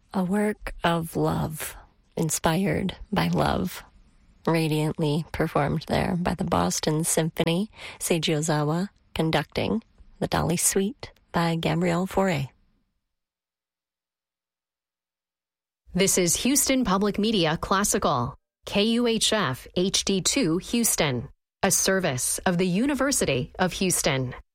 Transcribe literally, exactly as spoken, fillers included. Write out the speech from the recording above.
A work of love, inspired by love, radiantly performed there by the Boston Symphony, Seiji Ozawa conducting the Dolly Suite by Gabrielle Fauré. This is Houston Public Media Classical, K U H F H D two Houston, a service of the University of Houston.